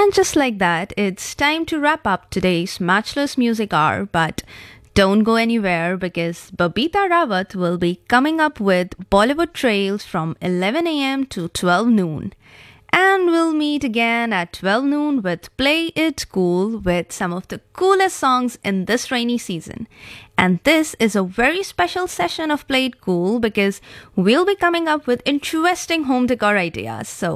And just like that, it's time to wrap up today's Matchless Music Hour, but don't go anywhere because Babita Rawat will be coming up with Bollywood Trails from 11 a.m. to 12 noon. And we'll meet again at 12 noon with Play It Cool with some of the coolest songs in this rainy season. And this is a very special session of Play It Cool because we'll be coming up with interesting home decor ideas. So